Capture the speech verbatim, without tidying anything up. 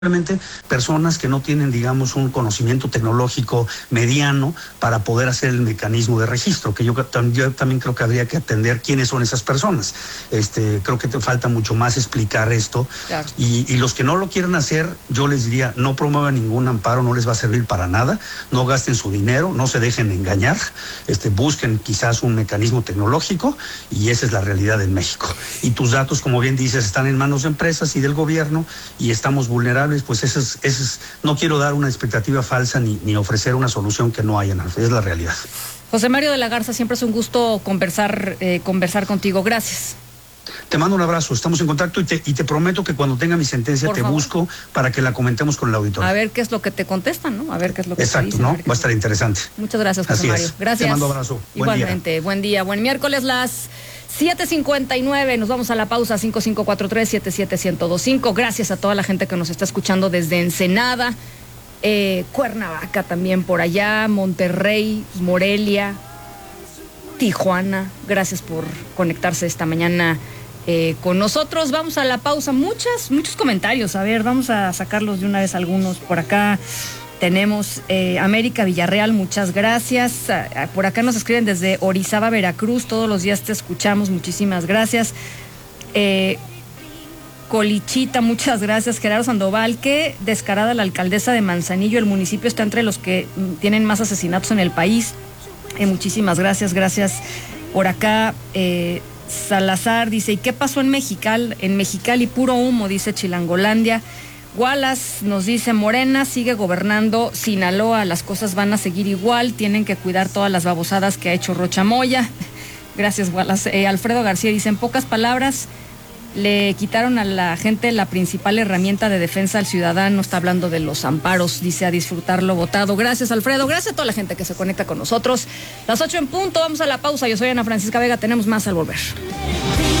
Simplemente personas que no tienen, digamos, un conocimiento tecnológico mediano para poder hacer el mecanismo de registro, que yo, yo también creo que habría que atender quiénes son esas personas. Este, creo que te falta mucho más explicar esto. Claro. Y, y los que no lo quieran hacer, yo les diría, no promuevan ningún amparo, no les va a servir para nada, no gasten su dinero, no se dejen engañar, este, busquen quizás un mecanismo tecnológico, y esa es la realidad en México. Y tus datos, como bien dices, están en manos de empresas y del gobierno, y estamos vulnerables. Pues eso es, eso es, no quiero dar una expectativa falsa ni, ni ofrecer una solución que no haya, es la realidad. José Mario de la Garza, siempre es un gusto conversar, eh, conversar contigo. Gracias. Te mando un abrazo, estamos en contacto y te, y te prometo que cuando tenga mi sentencia Por te favor. busco para que la comentemos con el auditorio. A ver qué es lo que te contestan, ¿no? A ver qué es lo que Exacto, te dicen. ¿no? Va a estar interesante. Muchas gracias, José Así Mario. Es. Gracias. Te mando un abrazo. Igualmente, buen día. buen día. Buen miércoles, las siete cincuenta y nueve, nos vamos a la pausa. Cinco cinco cuatro tres, siete siete uno cero dos cinco. Gracias a toda la gente que nos está escuchando desde Ensenada, eh, Cuernavaca también por allá, Monterrey, Morelia, Tijuana. Gracias por conectarse esta mañana eh, con nosotros. Vamos a la pausa. Muchas, muchos comentarios. A ver, vamos a sacarlos de una vez algunos por acá. Tenemos eh, América Villarreal, muchas gracias. Por acá nos escriben desde Orizaba, Veracruz. Todos los días te escuchamos, muchísimas gracias. Eh, Colichita, muchas gracias. Gerardo Sandoval, qué descarada la alcaldesa de Manzanillo. El municipio está entre los que tienen más asesinatos en el país. Eh, muchísimas gracias, gracias. Por acá eh, Salazar dice, ¿y qué pasó en Mexicali? En Mexicali puro humo, dice Chilangolandia. Wallace nos dice, Morena sigue gobernando Sinaloa, las cosas van a seguir igual, tienen que cuidar todas las babosadas que ha hecho Rocha Moya. Gracias, Wallace. Eh, Alfredo García dice, en pocas palabras, le quitaron a la gente la principal herramienta de defensa al ciudadano. Está hablando de los amparos, dice, a disfrutar lo votado. Gracias, Alfredo. Gracias a toda la gente que se conecta con nosotros. Las ocho en punto, vamos a la pausa. Yo soy Ana Francisca Vega, tenemos más al volver.